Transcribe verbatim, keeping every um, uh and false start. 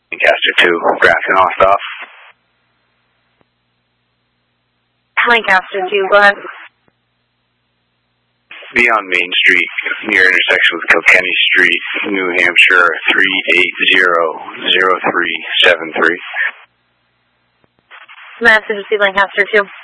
Lancaster two, Grafton Osthoff. Lancaster two, go ahead. Be on Main Street, near intersection with Kilkenny Street, New Hampshire, three eight zero zero three seven three. Message to Lancaster two.